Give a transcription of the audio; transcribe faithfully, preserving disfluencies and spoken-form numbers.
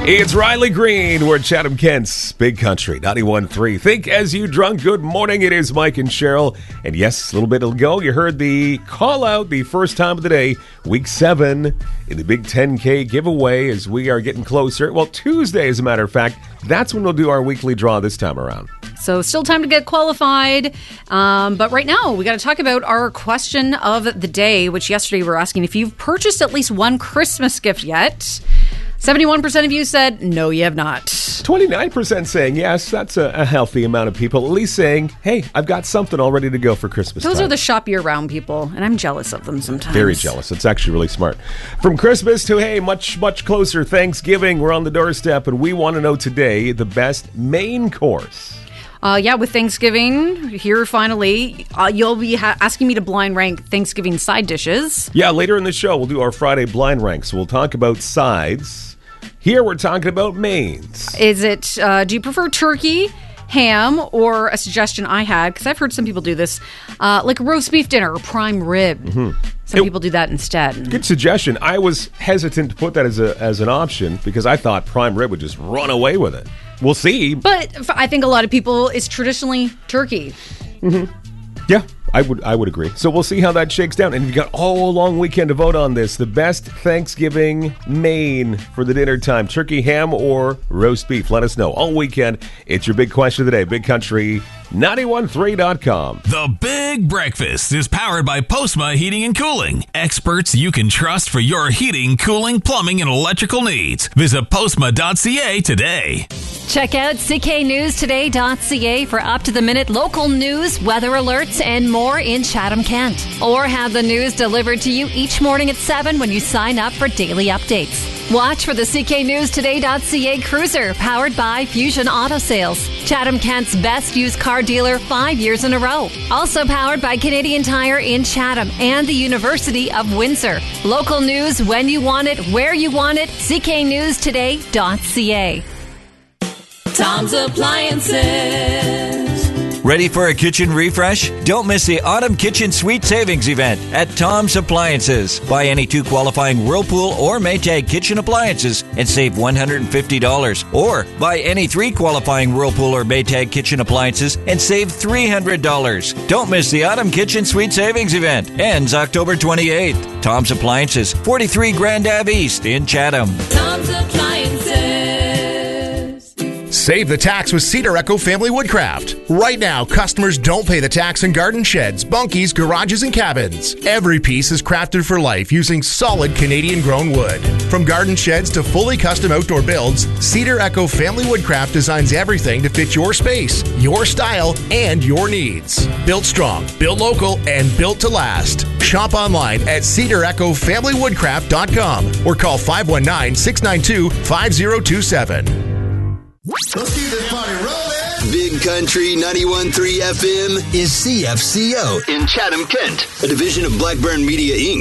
It's Riley Green. We're at Chatham Kent's Big Country, ninety-one point three. Think as you drunk. Good morning. It is Mike and Cheryl. And yes, a little bit ago, you heard the call out, the first time of the day, week seven in the Big ten K giveaway as we are getting closer. Well, Tuesday, as a matter of fact, that's when we'll do our weekly draw this time around. So still time to get qualified. Um, but right now, we got to talk about our question of the day, which yesterday we were asking if you've purchased at least one Christmas gift yet. seventy-one percent of you said, no, you have not. twenty-nine percent saying yes. That's a, a healthy amount of people at least saying, hey, I've got something all ready to go for Christmas Those time. are the shop year-round people, and I'm jealous of them sometimes. Very jealous. It's actually really smart. From Christmas to, hey, much, much closer, Thanksgiving, we're on the doorstep, and we want to know today the best main course. Uh, yeah, with Thanksgiving here finally, uh, you'll be ha- asking me to blind rank Thanksgiving side dishes. Yeah, later in the show, we'll do our Friday blind rank, so we'll talk about sides. Here, we're talking about mains. Is it, uh, do you prefer turkey, ham, or a suggestion I had, because I've heard some people do this, uh, like a roast beef dinner or prime rib. Mm-hmm. Some it, people do that instead. Good suggestion. I was hesitant to put that as a as an option because I thought prime rib would just run away with it. We'll see. But I think a lot of people, it's traditionally turkey. Mm-hmm. Yeah, I would I would agree. So we'll see how that shakes down. And you've got all long weekend to vote on this. The best Thanksgiving main for the dinner time. Turkey, ham, or roast beef. Let us know. All weekend, it's your big question of the day. Big Country ninety-one point three dot com. The Big Breakfast is powered by Postma Heating and Cooling. Experts you can trust for your heating, cooling, plumbing, and electrical needs. Visit postma dot c a today. Check out c k news today dot c a for up-to-the-minute local news, weather alerts, and more in Chatham, Kent. Or have the news delivered to you each morning at seven when you sign up for daily updates. Watch for the c k news today dot c a cruiser, powered by Fusion Auto Sales. Chatham Kent's best used car dealer five years in a row. Also powered by Canadian Tire in Chatham and the University of Windsor. Local news when you want it, where you want it, c k news today dot c a. Tom's Appliances. Ready for a kitchen refresh? Don't miss the Autumn Kitchen Sweet Savings event at Tom's Appliances. Buy any two qualifying Whirlpool or Maytag kitchen appliances and save one hundred fifty dollars. Or buy any three qualifying Whirlpool or Maytag kitchen appliances and save three hundred dollars. Don't miss the Autumn Kitchen Sweet Savings event. Ends October twenty-eighth. Tom's Appliances, forty-three Grand Ave East in Chatham. Tom's Appliances. Save the tax with Cedar Echo Family Woodcraft. Right now, customers don't pay the tax on garden sheds, bunkies, garages, and cabins. Every piece is crafted for life using solid Canadian-grown wood. From garden sheds to fully custom outdoor builds, Cedar Echo Family Woodcraft designs everything to fit your space, your style, and your needs. Built strong, built local, and built to last. Shop online at cedar echo family woodcraft dot com or call five one nine, six nine two, five zero two seven. Let's keep this party rolling. Big Country ninety-one point three F M is C F C O in Chatham, Kent, a division of Blackburn Media, Incorporated.